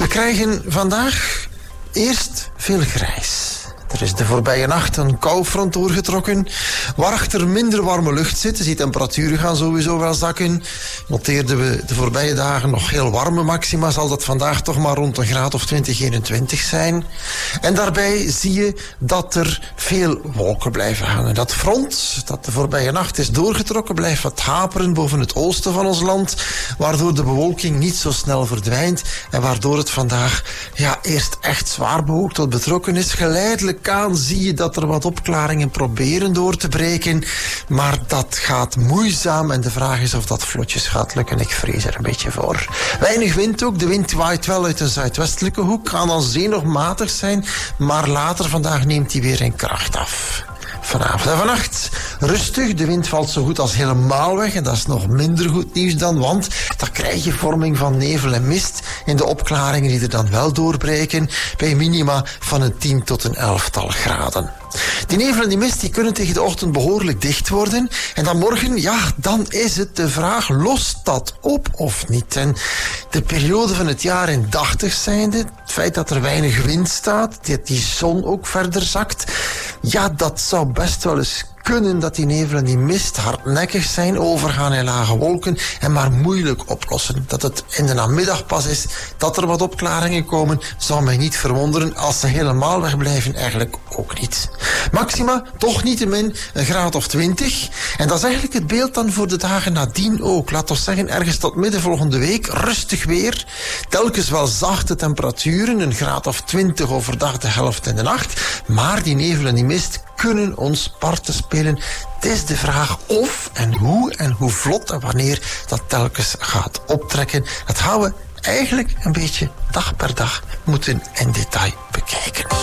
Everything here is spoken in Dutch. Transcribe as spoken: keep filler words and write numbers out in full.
krijgen vandaag eerst veel grijs. Er is de voorbije nacht een koufront doorgetrokken, waarachter minder warme lucht zit. Dus die temperaturen gaan sowieso wel zakken. Noteerden we de voorbije dagen nog heel warme maxima, zal dat vandaag toch maar rond een graad of twintig, eenentwintig zijn. En daarbij zie je dat er veel wolken blijven hangen. Dat front, dat de voorbije nacht is doorgetrokken, blijft wat haperen boven het oosten van ons land, waardoor de bewolking niet zo snel verdwijnt en waardoor het vandaag ja, eerst echt zwaar bewolkt tot betrokken is. Geleidelijk aan zie je dat er wat opklaringen proberen door te breken, maar dat gaat moeizaam en de vraag is of dat vlotjes gaat lukken. Ik vrees er een beetje voor. Weinig wind ook. De wind waait wel uit de zuidwestelijke hoek, kan aan zee nog matig zijn, maar later vandaag neemt hij weer in kracht af. Vanavond en vannacht rustig. De wind valt zo goed als helemaal weg. En dat is nog minder goed nieuws dan, want dan krijg je vorming van nevel en mist in de opklaringen die er dan wel doorbreken, bij minima van een tien tot een elftal graden. Die nevel en die mist die kunnen tegen de ochtend behoorlijk dicht worden. En dan morgen, ja, dan is het de vraag, lost dat op of niet? En de periode van het jaar indachtig zijnde, het feit dat er weinig wind staat, dat die zon ook verder zakt, ja, dat zou best wel eens kunnen dat die nevel en die mist hardnekkig zijn, overgaan in lage wolken en maar moeilijk oplossen. Dat het in de namiddag pas is dat er wat opklaringen komen, zou mij niet verwonderen. Als ze helemaal wegblijven, eigenlijk ook niet. Maxima, toch niettemin een graad of twintig. En dat is eigenlijk het beeld dan voor de dagen nadien ook. Laat ons zeggen, ergens tot midden volgende week, rustig weer. Telkens wel zachte temperaturen, een graad of twintig overdag, de helft in de nacht. Maar die nevel en die mist kunnen ons parten spelen. Het is de vraag of en hoe en hoe vlot en wanneer dat telkens gaat optrekken. Dat gaan we eigenlijk een beetje dag per dag moeten in detail bekijken.